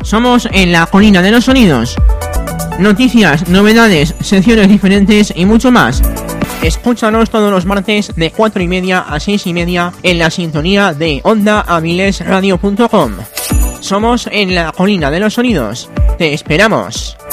Somos en la colina de los sonidos. Noticias, novedades, secciones diferentes y mucho más. Escúchanos todos los martes de 4:30 a 6:30 en la sintonía de ondaavilesradio.com. Somos en la colina de los sonidos. Te esperamos.